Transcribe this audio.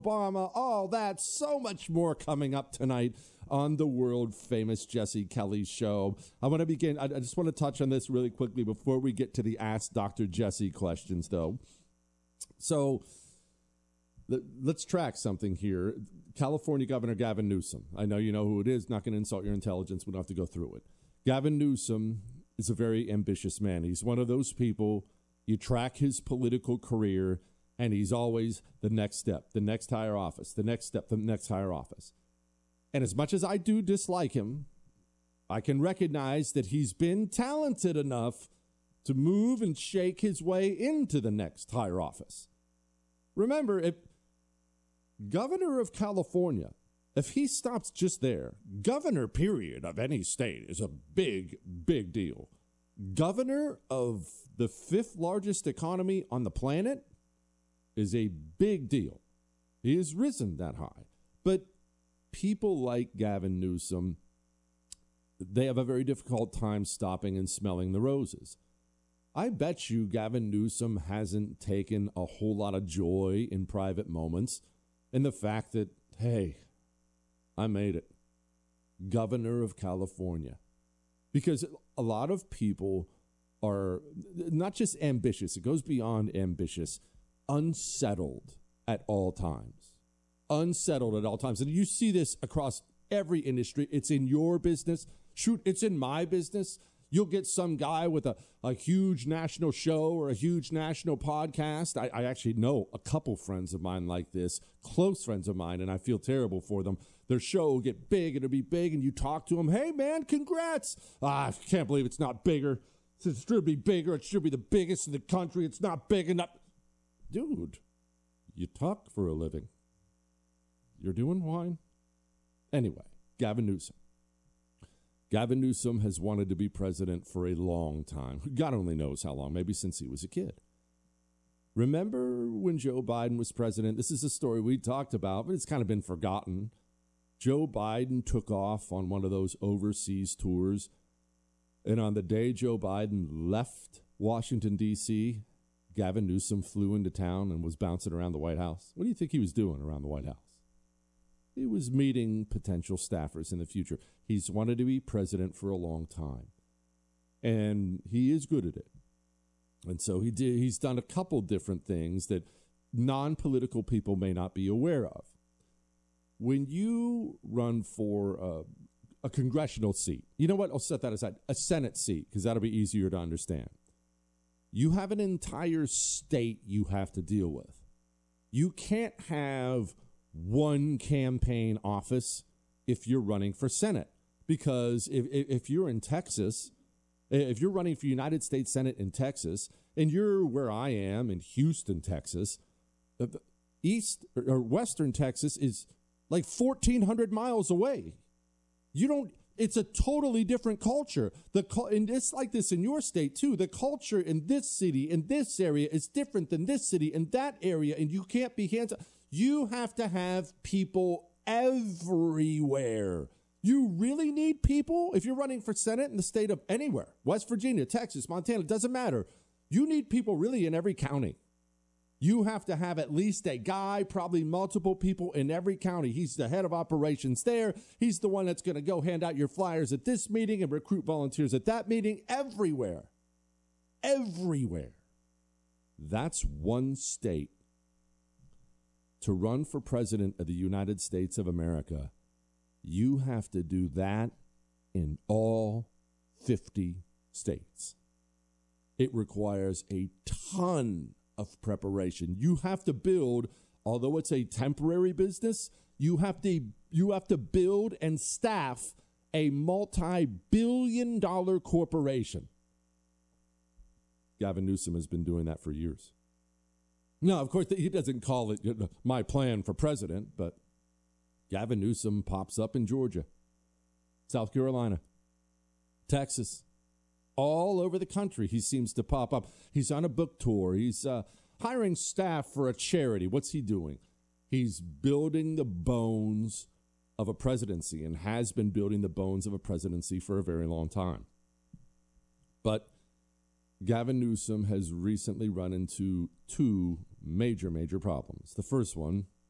Obama, all that, so much more coming up tonight on the world famous Jesse Kelly show. I want to begin. I just want to touch on this really quickly before we get to the Ask Dr. Jesse questions, though. So let's track something here. California Governor Gavin Newsom. I know you know who it is. Not going to insult your intelligence. We don't have to go through it. Gavin Newsom is a very ambitious man. He's one of those people, you track his political career, and he's always the next step, the next higher office, the next step, the next higher office. And as much as I do dislike him, I can recognize that he's been talented enough to move and shake his way into the next higher office. Remember, if governor of California, if he stops just there, governor, period, of any state is a big, big deal. Governor of the fifth largest economy on the planet is a big deal. He has risen that high. But people like Gavin Newsom, they have a very difficult time stopping and smelling the roses. I bet you Gavin Newsom hasn't taken a whole lot of joy in private moments in the fact that, hey, I made it. Governor of California. Because a lot of people are not just ambitious, it goes beyond ambitious, unsettled at all times. Unsettled at all times. And you see this across every industry. It's in your business. Shoot, it's in my business. You'll get some guy with a huge national show or a huge national podcast. I actually know a couple friends of mine like this, close friends of mine, and I feel terrible for them. Their show will get big, it'll be big, and you talk to them, hey, man, congrats. I can't believe it's not bigger. It should be bigger. It should be the biggest in the country. It's not big enough. Dude, you talk for a living. You're doing wine? Anyway, Gavin Newsom. Gavin Newsom has wanted to be president for a long time. God only knows how long, maybe since he was a kid. Remember when Joe Biden was president? This is a story we talked about, but it's kind of been forgotten. Joe Biden took off on one of those overseas tours, and on the day Joe Biden left Washington, D.C., Gavin Newsom flew into town and was bouncing around the White House. What do you think he was doing around the White House? He was meeting potential staffers in the future. He's wanted to be president for a long time, and he is good at it. And so he's done a couple different things that non-political people may not be aware of. When you run for a congressional seat, you know what? I'll set that aside. A Senate seat, because that'll be easier to understand. You have an entire state you have to deal with. You can't have one campaign office if you're running for Senate. Because if you're in Texas, if you're running for United States Senate in Texas, and you're where I am in Houston, Texas, East or Western Texas is like 1,400 miles away. It's a totally different culture. And it's like this in your state, too. The culture in this city, in this area, is different than this city, in that area, and you can't be hands-on. You have to have people everywhere. You really need people. If you're running for Senate in the state of anywhere, West Virginia, Texas, Montana, it doesn't matter. You need people really in every county. You have to have at least a guy, probably multiple people in every county. He's the head of operations there. He's the one that's going to go hand out your flyers at this meeting and recruit volunteers at that meeting. Everywhere. Everywhere. That's one state. To run for president of the United States of America, you have to do that in all 50 states. It requires a ton of preparation. You have to build, although it's a temporary business, you have to build and staff a multi-billion-dollar corporation. Gavin Newsom has been doing that for years. No, of course, he doesn't call it my plan for president, but Gavin Newsom pops up in Georgia, South Carolina, Texas, all over the country. He seems to pop up. He's on a book tour. He's hiring staff for a charity. What's he doing? He's building the bones of a presidency and has been building the bones of a presidency for a very long time. But Gavin Newsom has recently run into two major problems. The first one,